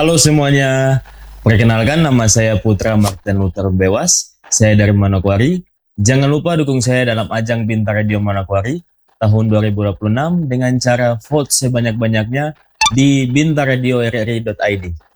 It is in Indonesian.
Halo semuanya, perkenalkan nama saya Putra Martin Luther Bewas, saya dari Manokwari. Jangan lupa dukung saya dalam ajang Bintang Radio Manokwari tahun 2026 dengan cara vote sebanyak-banyaknya di bintaradiorri.id.